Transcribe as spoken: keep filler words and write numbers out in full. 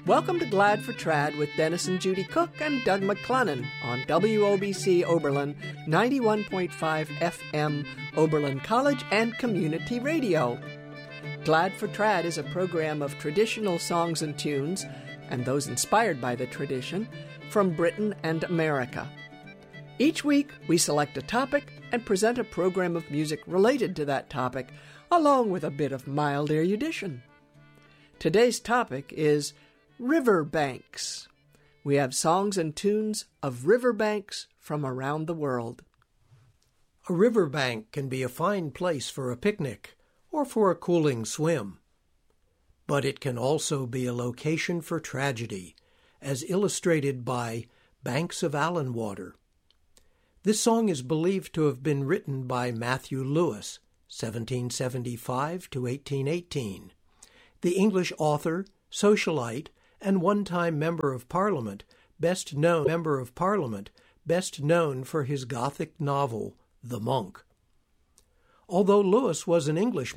Welcome to Glad for Trad with Dennis and Judy Cook and Doug McClennan on W O B C Oberlin, ninety-one point five F M, Oberlin College and Community Radio. Glad for Trad is a program of traditional songs and tunes, and those inspired by the tradition, from Britain and America. Each week, we select a topic and present a program of music related to that topic, along with a bit of mild erudition. Today's topic is riverbanks. We have songs and tunes of riverbanks from around the world. A riverbank can be a fine place for a picnic or for a cooling swim. But it can also be a location for tragedy, as illustrated by Banks of Allan Water. This song is believed to have been written by Matthew Lewis, seventeen seventy-five to eighteen eighteen. The English author, socialite, and one-time Member of Parliament, best known Member of Parliament, best known for his Gothic novel, The Monk. Although Lewis was an Englishman,